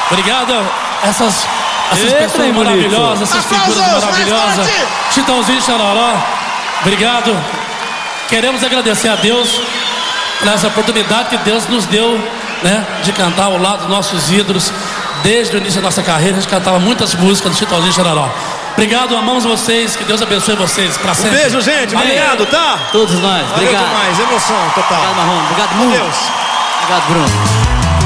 Obrigado a essas pessoas maravilhosas, essas figuras maravilhosas. Chitãozinho, Chororó. Obrigado. Queremos agradecer a Deus por essa oportunidade que Deus nos deu, né, de cantar ao lado dos nossos ídolos. Desde o início da nossa carreira, a gente cantava muitas músicas do Chitãozinho, Chororó. Obrigado, amamos vocês, que Deus abençoe vocês pra sempre. Um beijo, gente, obrigado, tá? Todos nós, Valeu obrigado. demais, emoção total. Obrigado, Marrom, obrigado muito. Deus. Obrigado, Bruno.